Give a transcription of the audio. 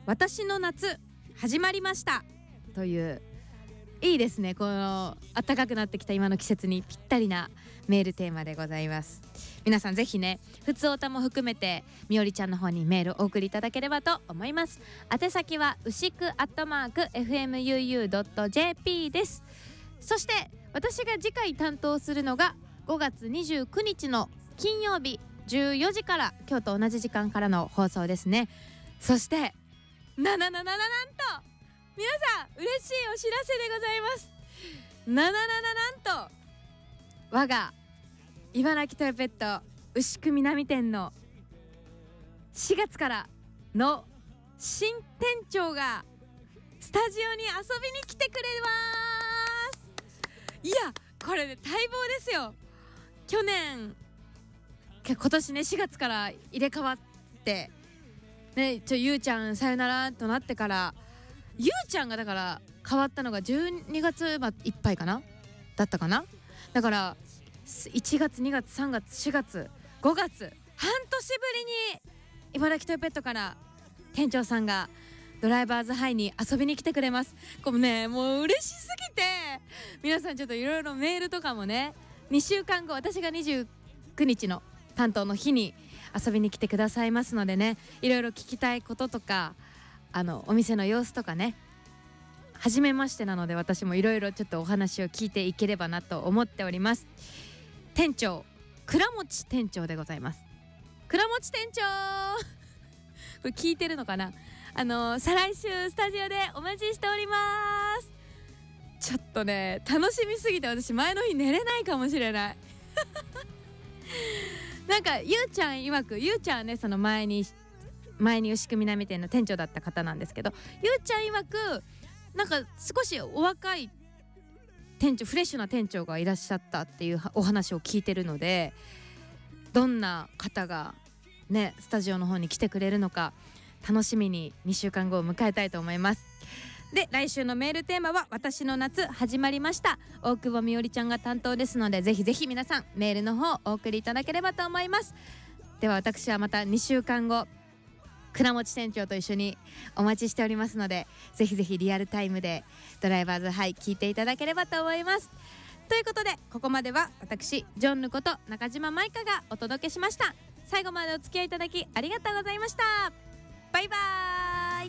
私の夏始まりましたといういいですね、この暖かくなってきた今の季節にぴったりなメールテーマでございます。皆さんぜひね、ふつおたも含めてみおりちゃんの方にメールをお送りいただければと思います。宛先は牛久@fmuu.jp です。そして私が次回担当するのが5月29日の金曜日14時から今日と同じ時間からの放送ですね。そしてなんと皆さん嬉しいお知らせでございます。なんと我が茨城トヨペット牛久南店の4月からの新店長がスタジオに遊びに来てくれます。いやこれね待望ですよ。今年ね4月から入れ替わってね、ゆうちゃんさよならとなってからゆうちゃんがだから変わったのが12月いっぱいかなだったかな。だから1月2月3月4月5月半年ぶりに茨城トヨペットから店長さんがドライバーズハイに遊びに来てくれます。これねもう嬉しすぎて皆さんちょっといろいろメールとかもね、2週間後私が29日の担当の日に遊びに来てくださいますのでね、いろいろ聞きたいこととかお店の様子とかね、初めましてなので私もいろいろちょっとお話を聞いていければなと思っております。店長倉持店長でございます。倉持店長これ聞いてるのかな。再来週スタジオでお待ちしております。ちょっとね楽しみすぎて私前の日寝れないかもしれないなんかゆうちゃん曰く、ゆうちゃんねその前に牛久南店の店長だった方なんですけど、ゆうちゃん曰くなんか少しお若い店長、フレッシュな店長がいらっしゃったっていうお話を聞いてるので、どんな方がねスタジオの方に来てくれるのか楽しみに2週間後を迎えたいと思います。で来週のメールテーマは私の夏始まりました。大久保みおりちゃんが担当ですのでぜひぜひ皆さんメールの方お送りいただければと思います。では私はまた2週間後倉持店長と一緒にお待ちしておりますので、ぜひぜひリアルタイムでドライバーズハイ聞いていただければと思います。ということでここまでは私ジョンヌこと中島舞香がお届けしました。最後までお付き合いいただきありがとうございました。バイバーイ。